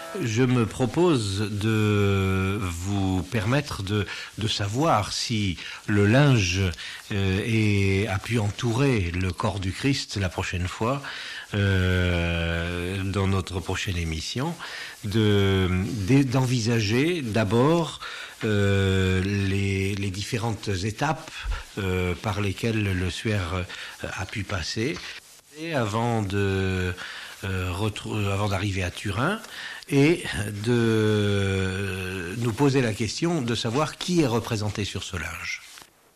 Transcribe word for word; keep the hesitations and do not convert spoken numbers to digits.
Je me propose de vous permettre de, de savoir si le linge euh, est, a pu entourer le corps du Christ la prochaine fois, euh, dans notre prochaine émission, de, d'envisager d'abord euh, les, les différentes étapes euh, par lesquelles le suaire a pu passer. Et avant de... Euh, retrou- avant d'arriver à Turin et de nous poser la question de savoir qui est représenté sur ce linge.